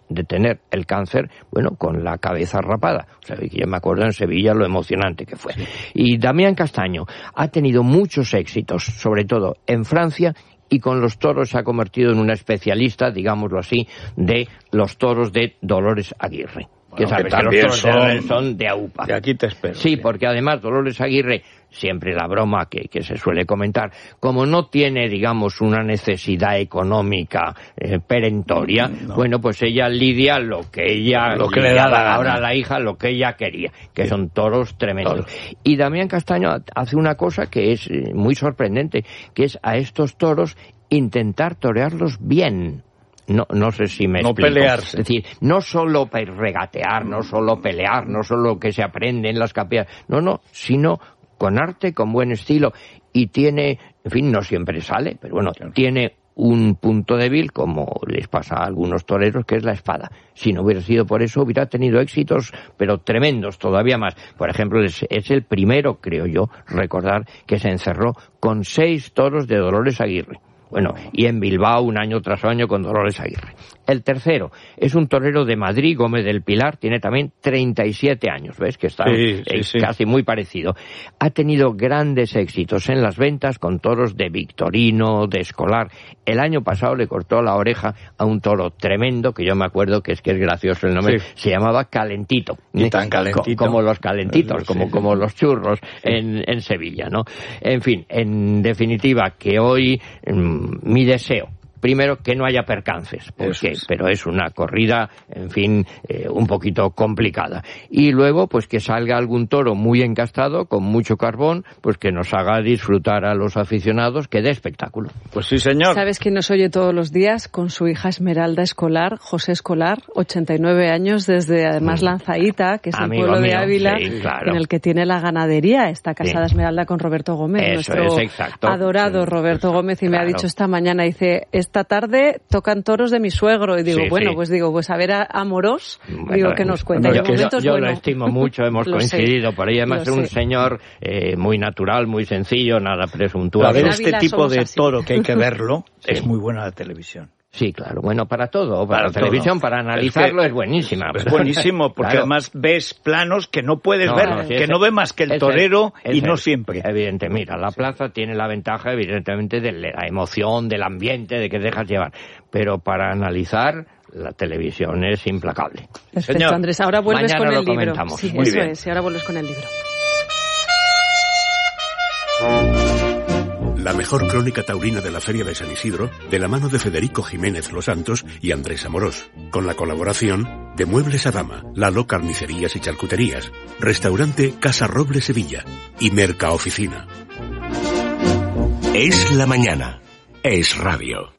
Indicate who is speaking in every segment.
Speaker 1: de tener el cáncer, bueno, con la cabeza rapada. O sea, que yo me acuerdo en Sevilla lo emocionante que fue. Y Damián Castaño ha tenido muchos éxitos, sobre todo en Francia, y con los toros se ha convertido en una especialista, digámoslo así, de los toros de Dolores Aguirre. Que sabes que los toros son de AUPA.
Speaker 2: Y aquí te espero.
Speaker 1: Sí, porque además Dolores Aguirre, siempre la broma que se suele comentar, como no tiene, digamos, una necesidad económica perentoria, bueno, pues ella lidia lo que le da ahora a la hija, lo que ella quería, que son toros tremendos. Y Damián Castaño hace una cosa que es muy sorprendente, que es a estos toros intentar torearlos bien. No sé si me explico.
Speaker 2: No pelearse.
Speaker 1: Es decir, no solo regatear, no solo pelear, no solo que se aprende en las capillas, no, sino con arte, con buen estilo, y tiene, en fin, no siempre sale, pero bueno, tiene un punto débil, como les pasa a algunos toreros, que es la espada. Si no hubiera sido por eso, hubiera tenido éxitos, pero tremendos, todavía más. Por ejemplo, es el primero, creo yo, recordar que se encerró con 6 toros de Dolores Aguirre. Bueno, y en Bilbao, un año tras año, con Dolores Aguirre. El tercero es un torero de Madrid, Gómez del Pilar, tiene también 37 años, ¿ves? Que está casi muy parecido. Ha tenido grandes éxitos en las ventas con toros de Victorino, de Escolar. El año pasado le cortó la oreja a un toro tremendo, que yo me acuerdo que es gracioso el nombre, se llamaba Calentito.
Speaker 2: Y tan calentito.
Speaker 1: Como los calentitos, como los churros en Sevilla, ¿no? En fin, en definitiva, que hoy mi deseo, primero, que no haya percances, pero es una corrida, en fin, un poquito complicada. Y luego, pues que salga algún toro muy encastado, con mucho carbón, pues que nos haga disfrutar a los aficionados, que dé espectáculo.
Speaker 2: Pues sí, señor.
Speaker 3: ¿Sabes quién nos oye todos los días? Con su hija Esmeralda Escolar, José Escolar, 89 años, desde además Lanzaíta, que es el pueblo de Ávila, en el que tiene la ganadería. Está casada Esmeralda con Roberto Gómez, nuestro adorado Roberto Gómez, y me ha dicho esta mañana, dice, esta tarde tocan toros de mi suegro, y digo, pues a ver a Morós, digo, que nos cuenta.
Speaker 1: Yo lo estimo mucho, hemos coincidido por ahí, además es un señor muy natural, muy sencillo, nada presuntuoso.
Speaker 2: A ver, este tipo de toro que hay que verlo, es muy buena la televisión.
Speaker 1: Sí, claro, bueno, para todo, para la televisión, para analizarlo es buenísima.
Speaker 2: Es buenísimo, porque además ves planos que no puedes ver, que no ve más que el torero y no siempre.
Speaker 1: Evidente, mira, la plaza tiene la ventaja, evidentemente, de la emoción, del ambiente, de que dejas llevar, pero para analizar, la televisión es implacable.
Speaker 3: Perfecto, señor. Andrés, ahora vuelves
Speaker 1: Mañana
Speaker 3: con el libro.
Speaker 1: Comentamos.
Speaker 3: Sí,
Speaker 1: muy
Speaker 3: eso
Speaker 1: bien.
Speaker 3: es, y ahora vuelves con el libro.
Speaker 4: La mejor crónica taurina de la Feria de San Isidro, de la mano de Federico Jiménez Los Santos y Andrés Amorós, con la colaboración de Muebles Adama, Lalo Carnicerías y Charcuterías, Restaurante Casa Roble Sevilla y Merca Oficina.
Speaker 5: Es la mañana. Es radio.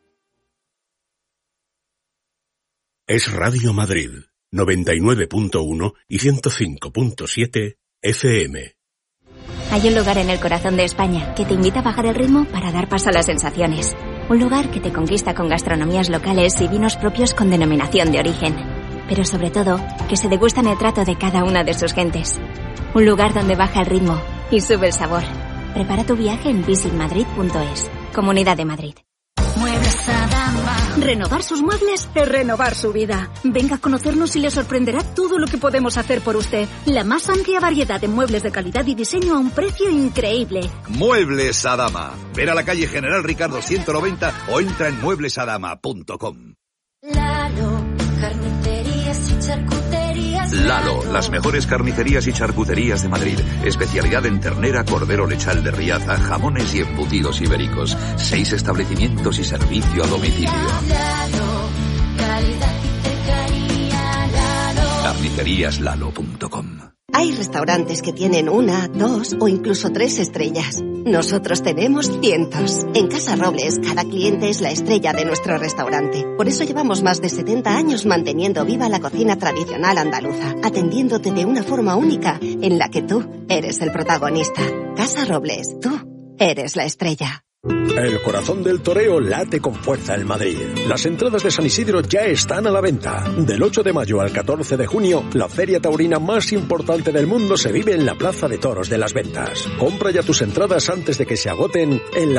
Speaker 4: Es Radio Madrid, 99.1 y 105.7 FM.
Speaker 6: Hay un lugar en el corazón de España que te invita a bajar el ritmo para dar paso a las sensaciones. Un lugar que te conquista con gastronomías locales y vinos propios con denominación de origen. Pero sobre todo, que se degustan el trato de cada una de sus gentes. Un lugar donde baja el ritmo y sube el sabor. Prepara tu viaje en visitmadrid.es. Comunidad de Madrid.
Speaker 7: Muebles Adama. Renovar sus muebles es renovar su vida. Venga a conocernos y le sorprenderá todo lo que podemos hacer por usted. La más amplia variedad de muebles de calidad y diseño a un precio increíble.
Speaker 8: Muebles Adama. Ver a la calle General Ricardo 190 o entra en mueblesadama.com.
Speaker 7: Lalo, carnicerías y charcuterías.
Speaker 8: Lalo, las mejores carnicerías y charcuterías de Madrid. Especialidad en ternera, cordero lechal de Riaza, jamones y embutidos ibéricos. 6 establecimientos y servicio a domicilio.
Speaker 7: Lalo, calidad y cercanía. Lalo.
Speaker 8: Carniceríaslalo.com.
Speaker 9: Hay restaurantes que tienen 1, 2 o incluso 3 estrellas. Nosotros tenemos cientos. En Casa Robles, cada cliente es la estrella de nuestro restaurante. Por eso llevamos más de 70 años manteniendo viva la cocina tradicional andaluza, atendiéndote de una forma única en la que tú eres el protagonista. Casa Robles, tú eres la estrella.
Speaker 10: El corazón del toreo late con fuerza en Madrid. Las entradas de San Isidro ya están a la venta. Del 8 de mayo al 14 de junio, la feria taurina más importante del mundo se vive en la Plaza de Toros de las Ventas. Compra ya tus entradas antes de que se agoten en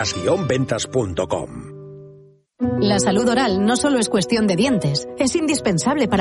Speaker 10: las-ventas.com.
Speaker 11: La salud oral no solo es cuestión de dientes, es indispensable para